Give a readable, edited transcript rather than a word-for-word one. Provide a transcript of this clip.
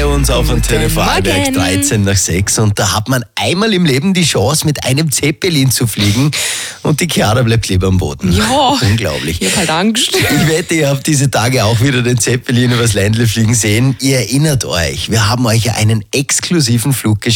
bei uns auf Antenne Guten Vorarlberg, Morgen. 13 nach 6. Und da hat man einmal im Leben die Chance, mit einem Zeppelin zu fliegen. Und die Chiara bleibt lieber am Boden. Ja. Unglaublich. Ich hab halt Angst. Ich wette, ihr habt diese Tage auch wieder den Zeppelin übers Ländle fliegen sehen. Ihr erinnert euch, wir haben euch ja einen exklusiven Flug geschenkt.